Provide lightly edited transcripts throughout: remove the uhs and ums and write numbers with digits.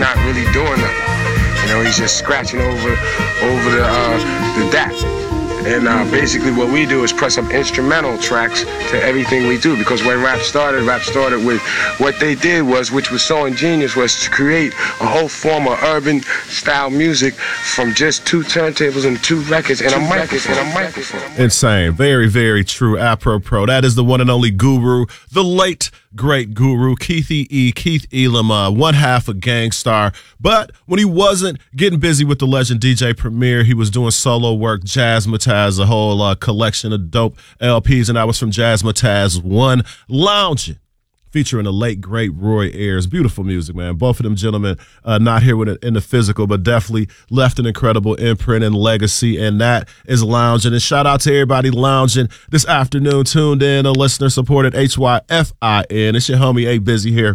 not really doing nothing. You know, he's just scratching over the DAT. And basically what we do is press up instrumental tracks to everything we do. Because when rap started with what they did was, which was so ingenious, was to create a whole form of urban style music from just 2 turntables and 2 records and a microphone. Insane. Very, very true. Apropos. That is the one and only guru, the late great guru, Keith Elam, one half of Gang Starr. But when he wasn't getting busy with the legend DJ Premier, he was doing solo work, Jazzmatazz, a whole collection of dope LPs, and I was from Jazzmatazz 1, Lounging, featuring the late, great Roy Ayers. Beautiful music, man. Both of them gentlemen not here with it in the physical, but definitely left an incredible imprint and legacy, and that is Lounging. And shout out to everybody lounging this afternoon, tuned in, a listener-supported HYFIN. It's your homie A Busy here.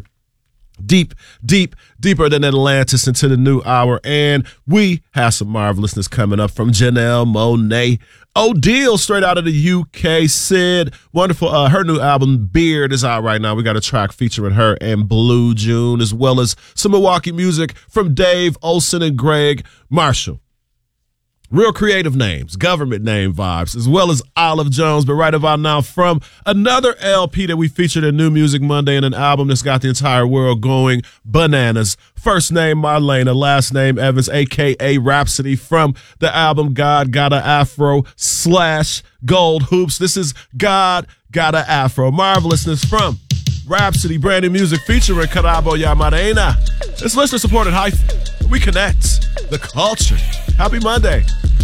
Deeper than Atlantis into the new hour, and we have some marvelousness coming up from Janelle Monáe O'Deal, straight out of the UK. Sid, wonderful. Her new album Beard is out right now. We got a track featuring her and Blue June, as well as some Milwaukee music from Dave Olson and Greg Marshall. Real creative names, government name vibes, as well as Olive Jones. But right about now, from another LP that we featured in New Music Monday, and an album that's got the entire world going bananas. First name Marlena, last name Evans, a.k.a. Rhapsody, from the album God Got a Afro / Gold Hoops. This is God Got a Afro. Marvelousness from Rhapsody, brand new music featuring Karabo Yamarena. It's listener-supported hyphen. We connect the culture. Happy Monday.